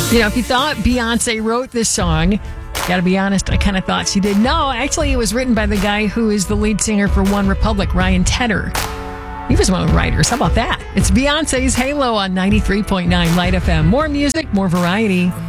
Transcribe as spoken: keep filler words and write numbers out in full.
You know, if you thought Beyonce wrote this song, gotta be honest, I kind of thought she did. No, actually, it was written by the guy who is the lead singer for One Republic, Ryan Tedder. He was one of the writers. How about that? It's Beyonce's Halo on ninety-three point nine Light F M. More music, more variety.